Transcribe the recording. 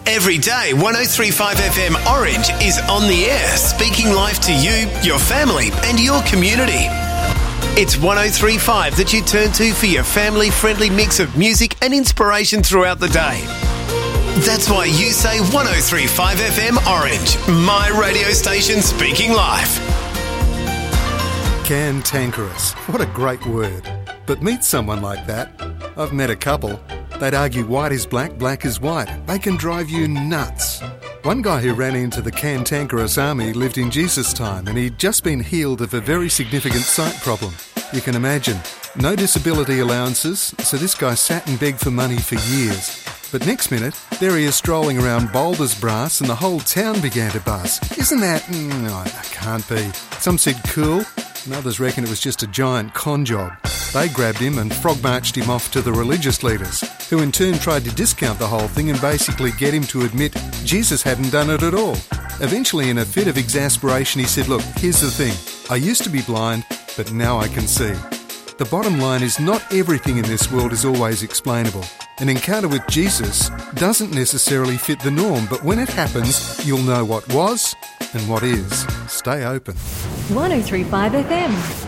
Every day, 103.5 FM Orange is on the air, speaking life to you, your family and your community. It's 103.5 that you turn to for your family-friendly mix of music and inspiration throughout the day. That's why you say 103.5 FM Orange, my radio station speaking life. Cantankerous. What a great word. But meet someone like that. I've met a couple. They'd argue white is black, black is white. They can drive you nuts. One guy who ran into the cantankerous army lived in Jesus' time, and he'd just been healed of a very significant sight problem. You can imagine. No disability allowances, so this guy sat and begged for money for years. But next minute, there he is strolling around Boulders Brass and the whole town began to buzz. Isn't that... No, that can't be. Some said cool, and others reckon it was just a giant con job. They grabbed him and frog-marched him off to the religious leaders, who in turn tried to discount the whole thing and basically get him to admit Jesus hadn't done it at all. Eventually, in a fit of exasperation, he said, look, here's the thing. I used to be blind, but now I can see. The bottom line is not everything in this world is always explainable. An encounter with Jesus doesn't necessarily fit the norm, but when it happens, you'll know what was and what is. Stay open. 103.5 FM.